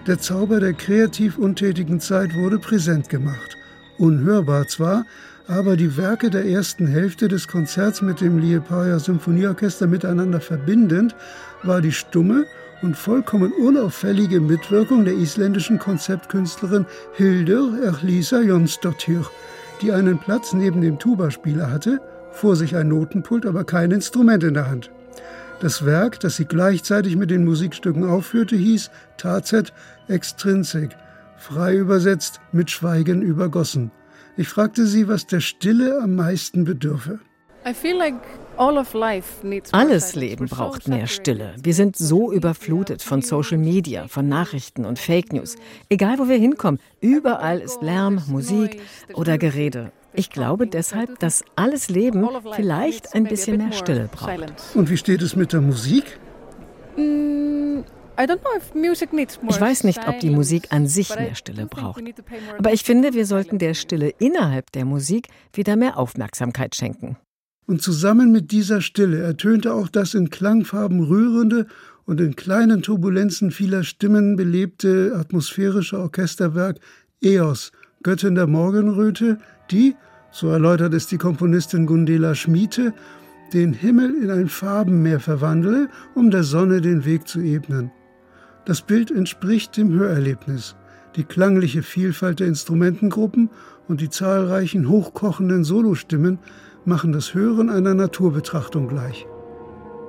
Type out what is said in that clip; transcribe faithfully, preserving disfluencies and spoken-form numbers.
Der Zauber der kreativ untätigen Zeit wurde präsent gemacht. Unhörbar zwar, aber die Werke der ersten Hälfte des Konzerts mit dem Liepāja Symphonieorchester miteinander verbindend war die stumme und vollkommen unauffällige Mitwirkung der isländischen Konzeptkünstlerin Hildur Erlísa Jónsdóttir, die einen Platz neben dem Tubaspieler hatte, vor sich ein Notenpult, aber kein Instrument in der Hand. Das Werk, das sie gleichzeitig mit den Musikstücken aufführte, hieß Tacet extrinsec, frei übersetzt mit Schweigen übergossen. Ich fragte sie, was der Stille am meisten bedürfe. Alles Leben braucht mehr Stille. Wir sind so überflutet von Social Media, von Nachrichten und Fake News. Egal, wo wir hinkommen, überall ist Lärm, Musik oder Gerede. Ich glaube deshalb, dass alles Leben vielleicht ein bisschen mehr Stille braucht. Und wie steht es mit der Musik? Ich weiß nicht, ob die Musik an sich mehr Stille braucht. Aber ich finde, wir sollten der Stille innerhalb der Musik wieder mehr Aufmerksamkeit schenken. Und zusammen mit dieser Stille ertönte auch das in Klangfarben rührende und in kleinen Turbulenzen vieler Stimmen belebte atmosphärische Orchesterwerk Eos, Göttin der Morgenröte, die, so erläutert es die Komponistin Gundela Schmiete, den Himmel in ein Farbenmeer verwandle, um der Sonne den Weg zu ebnen. Das Bild entspricht dem Hörerlebnis. Die klangliche Vielfalt der Instrumentengruppen und die zahlreichen hochkochenden Solostimmen machen das Hören einer Naturbetrachtung gleich.